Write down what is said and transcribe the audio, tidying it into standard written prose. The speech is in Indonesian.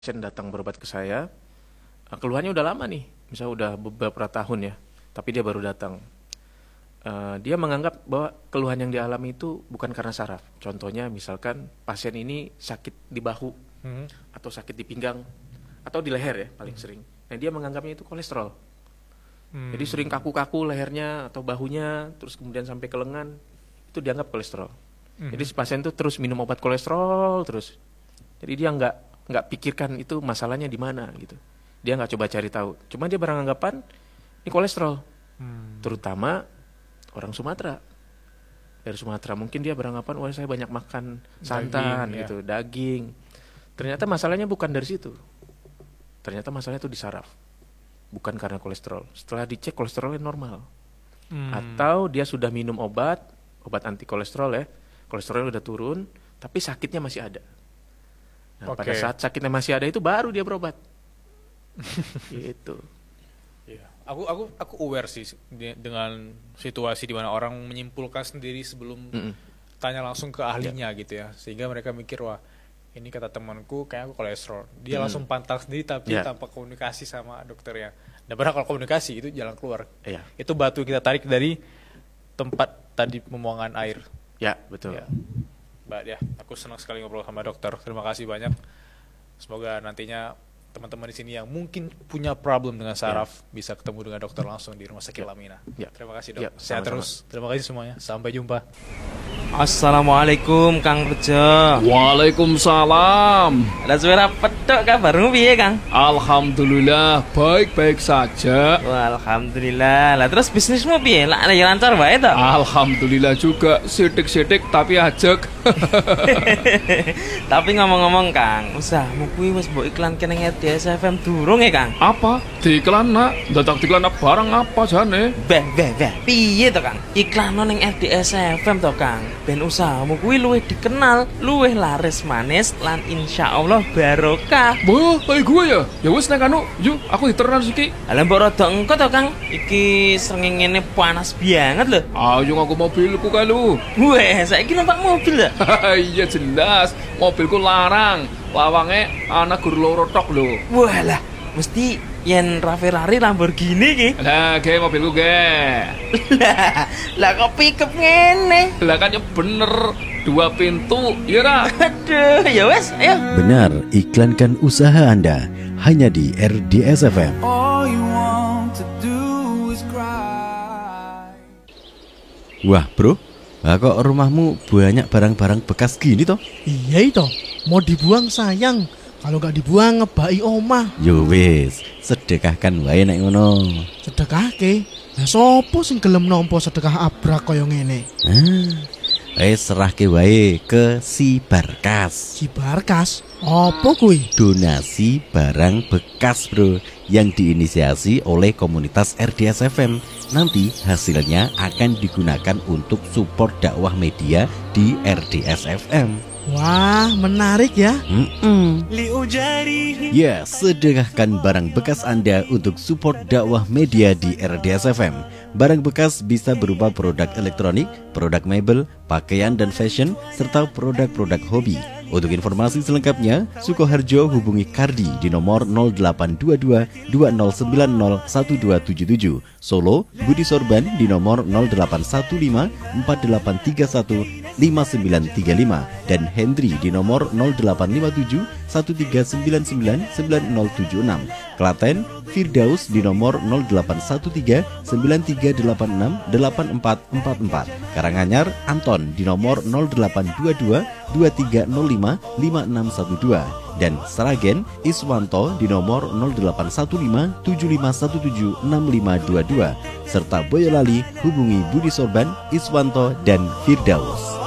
pasien datang berobat ke saya, keluhannya udah lama nih, misalnya udah beberapa tahun ya, tapi dia baru datang. Dia menganggap bahwa keluhan yang dialami itu bukan karena saraf. Contohnya misalkan pasien ini sakit di bahu, atau sakit di pinggang, atau di leher ya paling sering. Nah dia menganggapnya itu kolesterol. Jadi sering kaku-kaku lehernya atau bahunya, terus kemudian sampai ke lengan, itu dianggap kolesterol. Jadi si pasien itu terus minum obat kolesterol terus. Jadi dia nggak pikirkan itu masalahnya di mana gitu. Dia nggak coba cari tahu. Cuma dia beranggapan ini kolesterol. Terutama orang Sumatera. Dari Sumatera mungkin dia beranggapan wah saya banyak makan santan Daging, gitu, daging. Ternyata masalahnya bukan dari situ. Ternyata masalahnya itu di saraf. Bukan karena kolesterol. Setelah dicek kolesterolnya normal. Atau dia sudah minum obat anti kolesterol ya. Kolesterolnya udah turun, tapi sakitnya masih ada. Nah, pada saat sakitnya masih ada itu baru dia berobat. Gitu. Iya. Aku aware sih dengan situasi di mana orang menyimpulkan sendiri sebelum tanya langsung ke ahlinya gitu ya. Sehingga mereka mikir wah ini kata temanku kayak aku kolesterol. Dia langsung pantang sendiri tapi tanpa komunikasi sama dokternya. Dan padahal kalau komunikasi itu jalan keluar. Itu batu kita tarik dari tempat tadi pembuangan air. Ya, betul. Ya. Mbak ya, aku senang sekali ngobrol sama dokter. Terima kasih banyak. Semoga nantinya teman-teman di sini yang mungkin punya problem dengan saraf bisa ketemu dengan dokter langsung di Rumah Sakit Lamina. Terima kasih dok. Sehat terus. Terima kasih semuanya. Sampai jumpa. Assalamualaikum Kang Rejo. Waalaikumsalam. Ada suara pedok kabarmu piye Kang? Alhamdulillah baik-baik saja. Wah, alhamdulillah. Lah terus bisnismu piye? Lah ada lancar wae to? Alhamdulillah juga sidik-sidik tapi ajek. Tapi ngomong-ngomong Kang, usahamu kuwi wis mbok iklanke ning RDS FM durung ya Kang? Apa? Diiklan nak? Dadak diiklan barang apa jane? Beh. Piye to Kang? Iklan ning RDS FM to Kang. Ben usahamu kuwi luwih dikenal, luwih laris manis lan insyaallah barokah. Wah, kayak gue ya? Ya wis nek anu, yuk aku diternan iki. Lah mbok rada engko to Kang. Iki srengenge panas banget lho. Ayo ngaku mobilku kae lu. Weh, saiki numpak mobil ya? Iya jelas, mobilku larang. Lawange ana gur loro tok lho. Walah, mesti yen Ferrari Lamborghini ki. Lah, ge mobilku ge. Lah kok pickup ngene? Lah kan ya bener, 2 pintu, ya ra? Aduh, ya wes, ayo. Benar, iklankan usaha Anda hanya di RDS FM. Wah bro, kok rumahmu banyak barang-barang bekas gini toh? Iya itu, mau dibuang sayang. Kalau nggak dibuang ngebai omah. Yo wis, sedekahkan wae nek ngono. Sedekahke. Lah sopo sing gelem nampa sedekah abrak kaya ngene? Serahke wae ke si Barkas. Si Barkas, apa kuwi? Donasi barang bekas bro, yang diinisiasi oleh komunitas RDS FM. Nanti hasilnya akan digunakan untuk support dakwah media di RDS FM. Wah, menarik ya. Ya, sedekahkan barang bekas Anda untuk support dakwah media di RDS FM. Barang bekas bisa berupa produk elektronik, produk mebel, pakaian dan fashion, serta produk-produk hobi. Untuk informasi selengkapnya, Sukoharjo hubungi Kardi di nomor 0822 2090 1277. Solo, Budi Sorban di nomor 0815 4831 5935 dan Hendri di nomor 0857 1399 9076. Klaten, Firdaus di nomor 0813 9386 8444. Karanganyar, Anton di nomor 0822 2305 5612 dan Sragen, Iswanto di nomor 0815 7517 6522 serta Boyolali hubungi Budi Sorban, Iswanto dan Firdaus.